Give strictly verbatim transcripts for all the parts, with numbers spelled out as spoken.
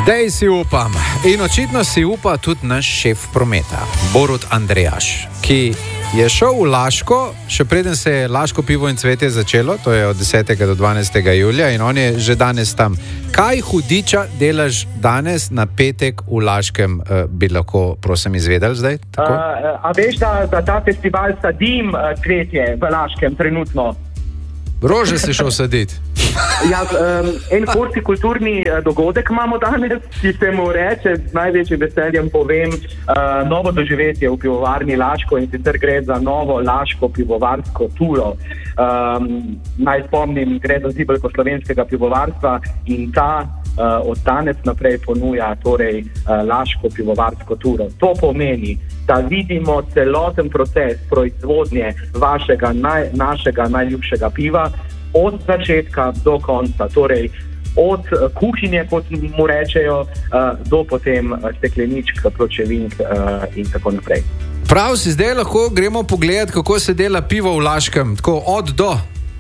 Zdaj si upam in očitno si upa tudi naš šef prometa, Borut Andrejaš, ki je šel v Laško, še preden se je Laško pivo in cvetje začelo, to je od desetega do dvanajstega julija in on je že danes tam. Kaj hudiča delaš danes na petek v Laškem, uh, bi lahko prosim izvedeli zdaj? Uh, a veš, da, da ta festival sadim uh, cvetje v Laškem trenutno? Rože si šel saditi. Ja, um, en hortikulturni dogodek imamo danes, ki se mu reče, z največjim veseljem povem, uh, novo doživetje v pivovarni Laško, in sicer gre za novo Laško pivovarsko turo. Um, naj spomnim, gre za zibelko slovenskega pivovarstva in ta uh, od danes naprej ponuja torej uh, Laško pivovarsko turo. To pomeni, da vidimo celoten proces proizvodnje vašega, naj, našega najljubšega piva od začetka do konca, torej od uh, kuhinje, kot mu rečejo, uh, do potem uh, stekleničk, pločevink uh, in tako naprej. Prav, si zdaj lahko gremo pogledat, kako se dela pivo v Laškem, tako od do.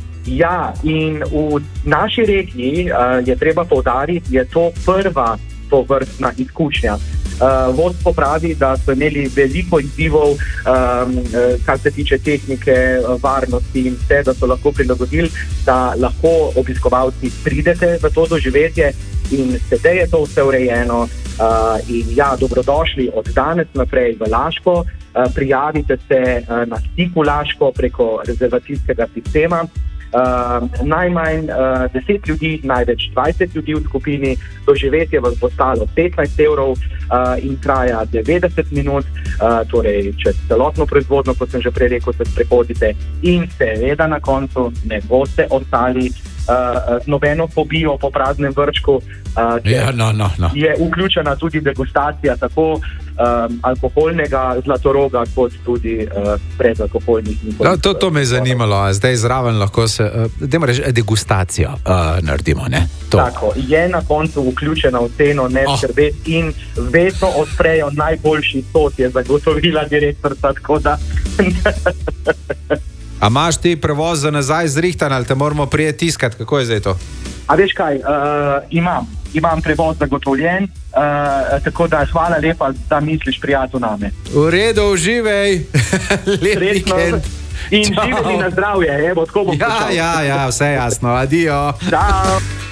Ja, in v naši regiji, uh, je treba poudariti, je to prva tovrstna izkušnja. Uh, vodstvo pravi, da so imeli veliko izzivov, um, kar se tiče tehnike, varnosti in vse, da so lahko prilagodili, da lahko obiskovalci pridete v to doživetje, in sedaj je to vse urejeno. Uh, in ja, dobrodošli od danes naprej v Laško. Uh, prijavite se uh, na stiku Laško preko rezervacijskega sistema. Uh, najmanj uh, deset ljudi, največ dvajset ljudi v skupini. Doživetje vas bo stalo petnajst evrov uh, in traja devetdeset minut, uh, torej čez celotno proizvodno, kot sem že prej rekel, se sprehodite in seveda na koncu ne boste ostali uh, z nobeno fobijo po praznem vrčku. Uh, ja, no, no, no. Je vključena tudi degustacija tako um, alkoholnega zlatoroga, kot tudi uh, predalkoholnih. No, to, to me je zanimalo, a zdaj zraven lahko se, uh, dajmo reči, degustacijo uh, naredimo, ne? To. Tako, je na koncu vključena v ceno, ne Oh. skrbeti, in vedno odprejo najboljši sod, je zagotovila direktorica, tako da... A imaš ti prevoz za nazaj zrihtan ali te moramo prije tiskati, kako je zdaj to? A veš kaj, uh, imam, imam prevoz zagotovljen, uh, tako da hvala lepa, da misliš prijatelj name. V redu, uživej, lep vikend. In živeli na zdravje, evo, tako bom Ja, počal. ja, ja, vse jasno, adijo. Ciao.